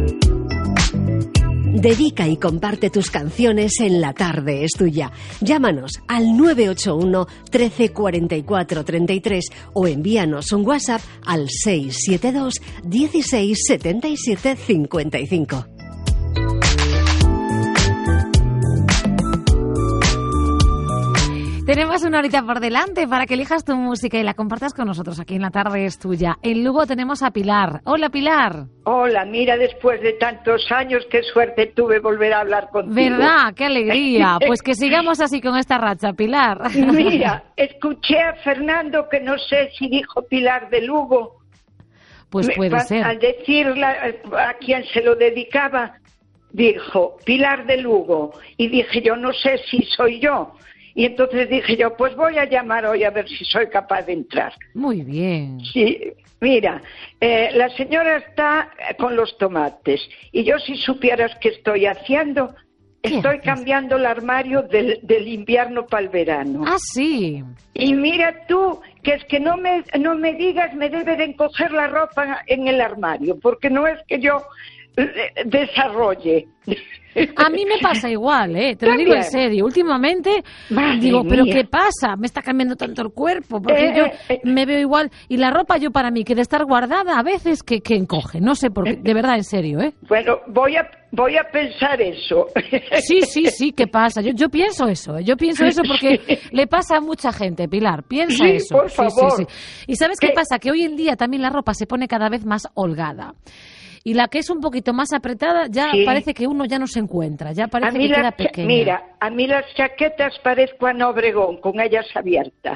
Dedica y comparte tus canciones en La Tarde es Tuya. Llámanos al 981 13 44 33 o envíanos un WhatsApp al 672 16 77 55. Tenemos una horita por delante para que elijas tu música y la compartas con nosotros aquí en La Tarde es Tuya. En Lugo tenemos a Pilar. Hola, Pilar. Hola, mira, después de tantos años, qué suerte tuve volver a hablar contigo. ¿Verdad? ¡Qué alegría! Pues que sigamos así con esta racha, Pilar. Mira, escuché a Fernando, que no sé si dijo Pilar de Lugo. Pues puede ser. Al decirle a quien se lo dedicaba, dijo Pilar de Lugo. Y dije yo, no sé si soy yo. Y entonces dije yo, pues voy a llamar hoy a ver si soy capaz de entrar. Muy bien. Sí, mira, la señora está con los tomates. Y yo, si supieras qué estoy haciendo, estoy cambiando el armario del invierno para el verano. Ah, sí. Y mira tú, que es que no me digas, me debe de encoger la ropa en el armario, porque no es que yo desarrolle. A mí me pasa igual, te lo digo en serio. Últimamente digo, ¿pero qué pasa? Me está cambiando tanto el cuerpo, porque yo me veo igual. Y la ropa, yo para mí, que de estar guardada a veces que encoge. No sé por qué, de verdad, en serio, Bueno, voy a pensar eso. Sí, ¿qué pasa? Yo pienso eso, porque le pasa a mucha gente, Pilar. Piensa eso. Por favor. Sí. ¿Y sabes qué pasa? Que hoy en día también la ropa se pone cada vez más holgada. Y la que es un poquito más apretada, ya parece que uno ya no se encuentra, ya parece que queda pequeña. Mira, a mí las chaquetas parezco Ana Obregón, con ellas abiertas.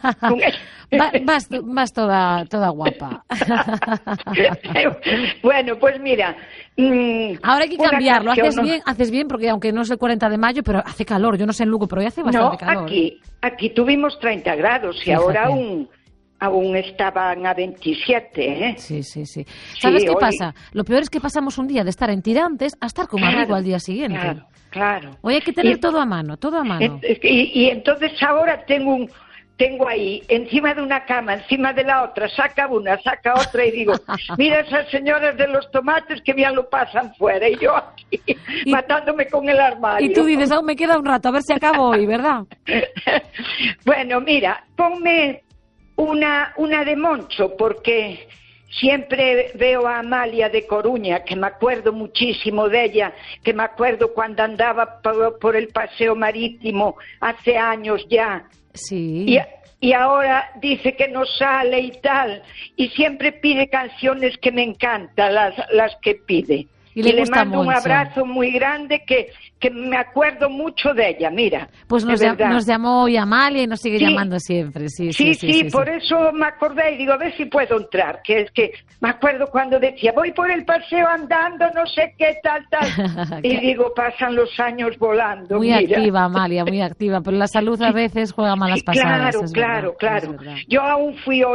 Vas toda guapa. Bueno, pues mira. Ahora hay que cambiarlo, haces bien, porque aunque no es el 40 de mayo, pero hace calor, yo no sé en Lugo, pero hoy hace bastante calor. Aquí tuvimos 30 grados y ahora aún estaban a 27, Sí. ¿Sabes qué pasa? Lo peor es que pasamos un día de estar en tirantes a estar con abrigo al día siguiente. Claro. Hoy hay que tener todo a mano. Y entonces ahora tengo ahí, encima de una cama, encima de la otra, saca una, saca otra y digo, mira esas señoras de los tomates que bien lo pasan fuera, y yo aquí matándome con el armario. Y tú dices, aún me queda un rato, a ver si acabo hoy, ¿verdad? Bueno, mira, ponme una de Moncho, porque siempre veo a Amalia de Coruña, que me acuerdo muchísimo de ella, que me acuerdo cuando andaba por el paseo marítimo hace años ya. Sí. Y ahora dice que no sale y tal, y siempre pide canciones que me encantan, las que pide. Y le mando mucho. Un abrazo muy grande que me acuerdo mucho de ella, mira. Pues nos llamó hoy Amalia y nos sigue llamando siempre. Sí, por eso me acordé y digo, a ver si puedo entrar, que es que me acuerdo cuando decía, voy por el paseo andando, no sé qué, tal. Y digo, pasan los años volando. Muy activa, Amalia, muy activa, pero la salud a veces juega malas pasadas. Claro. Yo aún fui hoy